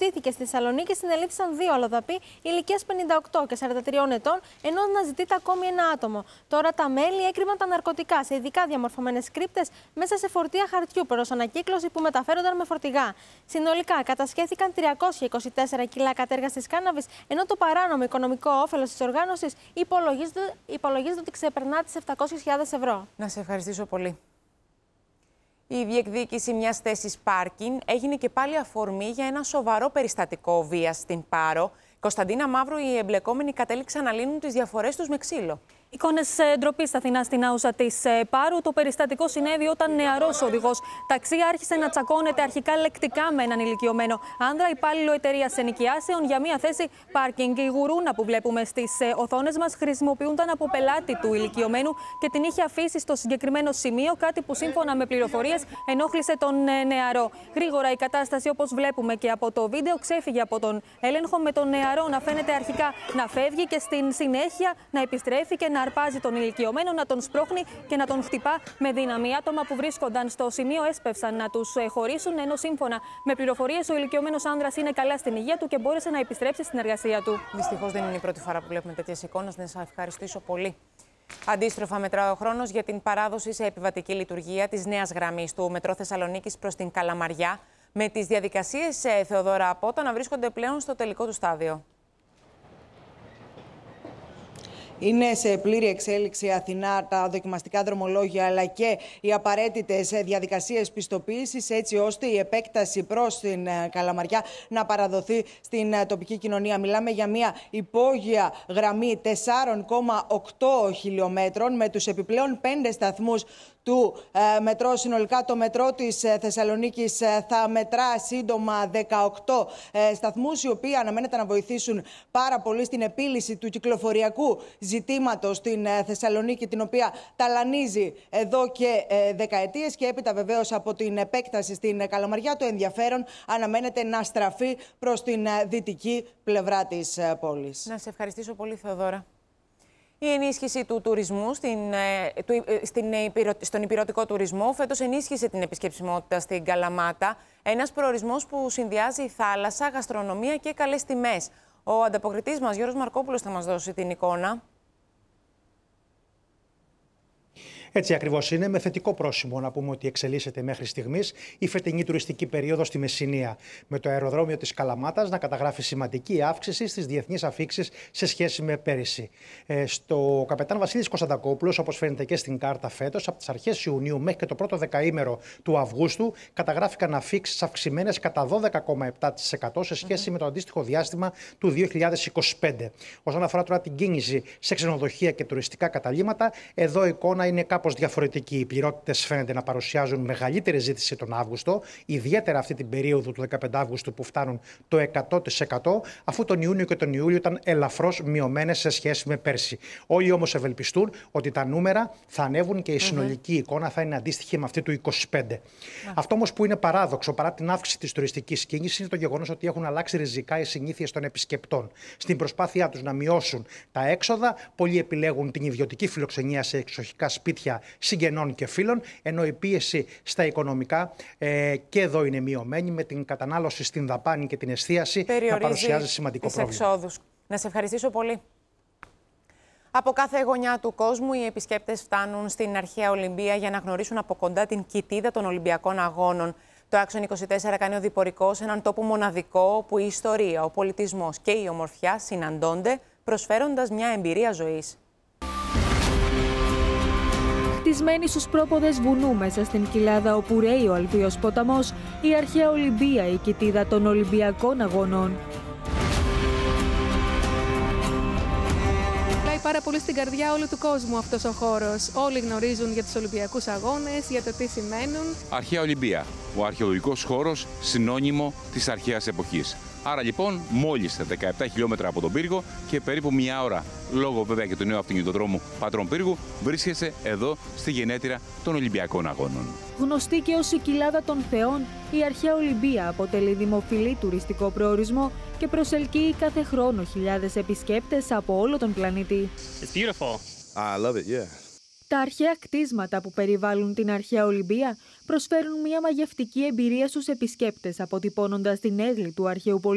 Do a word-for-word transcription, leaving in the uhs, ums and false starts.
Συνελήφθηκε στη Θεσσαλονίκη, συνελήφθησαν δύο αλλοδαποί ηλικίας πενήντα οκτώ και σαράντα τριών ετών, ενώ αναζητείται ακόμη ένα άτομο. Τώρα τα μέλη έκρυβαν τα ναρκωτικά σε ειδικά διαμορφωμένες κρύπτες μέσα σε φορτία χαρτιού προς ανακύκλωση που μεταφέρονταν με φορτηγά. Συνολικά κατασχέθηκαν τριακόσια είκοσι τέσσερα κιλά κατέργαστης κάναβης, ενώ το παράνομο οικονομικό όφελος της οργάνωσης υπολογίζεται, υπολογίζεται ότι ξεπερνά τις επτακόσιες χιλιάδες ευρώ. Να σε ευχαριστήσω πολύ. Η διεκδίκηση μιας θέσης πάρκινγκ έγινε και πάλι αφορμή για ένα σοβαρό περιστατικό βίας στην Πάρο. Κωνσταντίνα Μαύρου, οι εμπλεκόμενοι κατέληξαν να λύνουν τις διαφορές τους με ξύλο. Εικόνες ντροπής στα Αθηνά στην άουσα της Πάρου. Το περιστατικό συνέβη όταν νεαρός οδηγός ταξί άρχισε να τσακώνεται αρχικά λεκτικά με έναν ηλικιωμένο άνδρα, υπάλληλο εταιρείας ενοικιάσεων, για μια θέση πάρκινγκ. Η γουρούνα που βλέπουμε στις οθόνες μας χρησιμοποιούνταν από πελάτη του ηλικιωμένου και την είχε αφήσει στο συγκεκριμένο σημείο, κάτι που σύμφωνα με πληροφορίες ενόχλησε τον νεαρό. Γρήγορα η κατάσταση, όπως βλέπουμε και από το βίντεο, ξέφυγε από τον έλεγχο, με τον νεαρό να φαίνεται αρχικά να φεύγει και στην συνέχεια να επιστρέφει και να να αρπάζει τον ηλικιωμένο, να τον σπρώχνει και να τον χτυπά με δύναμη. Άτομα που βρίσκονταν στο σημείο έσπευσαν να τους χωρίσουν, ενώ σύμφωνα με πληροφορίες ο ηλικιωμένος άνδρας είναι καλά στην υγεία του και μπόρεσε να επιστρέψει στην εργασία του. Δυστυχώς δεν είναι η πρώτη φορά που βλέπουμε τέτοιες εικόνες. Να σας ευχαριστήσω πολύ. Αντίστροφα, μετράει ο χρόνος για την παράδοση σε επιβατική λειτουργία της νέας γραμμής του μετρό Θεσσαλονίκης προς την Καλαμαριά, με τις διαδικασίες, Θεοδώρα Απότα, να βρίσκονται πλέον στο τελικό του στάδιο. Είναι σε πλήρη εξέλιξη Αθηνά τα δοκιμαστικά δρομολόγια, αλλά και οι απαραίτητες διαδικασίες πιστοποίησης, έτσι ώστε η επέκταση προς την Καλαμαριά να παραδοθεί στην τοπική κοινωνία. Μιλάμε για μια υπόγεια γραμμή τεσσάρων κόμμα οκτώ χιλιόμετρων με τους επιπλέον πέντε σταθμούς του ε, μετρό. Συνολικά το μετρό της ε, Θεσσαλονίκης ε, θα μετρά σύντομα δεκαοκτώ ε, σταθμούς, οι οποίοι αναμένεται να βοηθήσουν πάρα πολύ στην επίλυση του κυκλοφοριακού ζητήματος στην ε, Θεσσαλονίκη, την οποία ταλανίζει εδώ και ε, δεκαετίες, και έπειτα βεβαίως από την επέκταση στην ε, Καλαμαριά το ενδιαφέρον αναμένεται να στραφεί προς την ε, δυτική πλευρά της ε, πόλης. Να σε ευχαριστήσω πολύ, Θεοδώρα. Η ενίσχυση του τουρισμού στην, του, στην, στον ηπειρωτικό τουρισμό φέτος ενίσχυσε την επισκεψιμότητα στην Καλαμάτα. Ένας προορισμός που συνδυάζει θάλασσα, γαστρονομία και καλές τιμές. Ο ανταποκριτής μας, Γιώργος Μαρκόπουλος, θα μας δώσει την εικόνα. Έτσι ακριβώς είναι, με θετικό πρόσημο να πούμε ότι εξελίσσεται μέχρι στιγμής η φετινή τουριστική περίοδος στη Μεσσηνία, με το αεροδρόμιο της Καλαμάτας να καταγράφει σημαντική αύξηση στις διεθνείς αφίξεις σε σχέση με πέρυσι. Ε, στο καπετάν Βασίλης Κωνσταντακόπουλος, όπως φαίνεται και στην κάρτα φέτος, από τις αρχές Ιουνίου μέχρι και το πρώτο δεκαήμερο του Αυγούστου, καταγράφηκαν αφίξεις αυξημένες κατά δώδεκα κόμμα επτά τοις εκατό σε σχέση mm-hmm. με το αντίστοιχο διάστημα του δύο χιλιάδες είκοσι πέντε. Όσον αφορά τώρα την κίνηση σε ξενοδοχεία και τουριστικά καταλύματα, εδώ η εικόνα είναι κάπως διαφορετική. Οι πληρότητες φαίνεται να παρουσιάζουν μεγαλύτερη ζήτηση τον Αύγουστο, ιδιαίτερα αυτή την περίοδο του δεκαπέντε Αυγούστου που φτάνουν το εκατό τοις εκατό, αφού τον Ιούνιο και τον Ιούλιο ήταν ελαφρώς μειωμένες σε σχέση με πέρσι. Όλοι όμως ευελπιστούν ότι τα νούμερα θα ανέβουν και η συνολική mm-hmm. εικόνα θα είναι αντίστοιχη με αυτή του είκοσι πέντε. Mm-hmm. Αυτό όμως που είναι παράδοξο παρά την αύξηση της τουριστικής κίνησης είναι το γεγονός ότι έχουν αλλάξει ριζικά οι συνήθειες των επισκεπτών. Στην προσπάθειά τους να μειώσουν τα έξοδα, πολλοί επιλέγουν την ιδιωτική φιλοξενία σε εξοχικά σπίτια συγγενών και φίλων, ενώ η πίεση στα οικονομικά ε, και εδώ είναι μειωμένη, με την κατανάλωση στην δαπάνη και την εστίαση να παρουσιάζει σημαντικό πρόβλημα. Εξόδους. Να σε ευχαριστήσω πολύ. Από κάθε γωνιά του κόσμου οι επισκέπτες φτάνουν στην αρχαία Ολυμπία για να γνωρίσουν από κοντά την κοιτίδα των Ολυμπιακών Αγώνων. Το Άξον είκοσι τέσσερα κάνει οδηπορικό σε έναν τόπο μοναδικό, όπου η ιστορία, ο πολιτισμός και η ομορφιά συναντώνται, προσφέροντας μια εμπειρία ζωής. Χτισμένη στους πρόποδες βουνού μέσα στην κοιλάδα όπου ρέει ο Αλβίος ποταμός, η αρχαία Ολυμπία, η κοιτίδα των Ολυμπιακών Αγώνων. Πάει πάρα πολύ στην καρδιά όλου του κόσμου αυτός ο χώρος. Όλοι γνωρίζουν για τους Ολυμπιακούς Αγώνες, για το τι σημαίνουν. Αρχαία Ολυμπία, ο αρχαιολογικός χώρος συνώνυμο της αρχαίας εποχής. Άρα λοιπόν, μόλις δεκαεπτά χιλιόμετρα από τον πύργο και περίπου μία ώρα, λόγω βέβαια και του νέου αυτοκινητοδρόμου Πατρών Πύργου, βρίσκεσαι εδώ στη γενέτειρα των Ολυμπιακών Αγώνων. Γνωστή και ως η κοιλάδα των Θεών, η αρχαία Ολυμπία αποτελεί δημοφιλή τουριστικό προορισμό και προσελκύει κάθε χρόνο χιλιάδες επισκέπτες από όλο τον πλανήτη. It's beautiful. I love it, yeah. Τα αρχαία κτίσματα που περιβάλλουν την αρχαία Ολυμπία προσφέρουν μια μαγευτική εμπειρία στους επισκέπτες, αποτυπώνοντας την έγκλη του αρχαίου πολιτισμού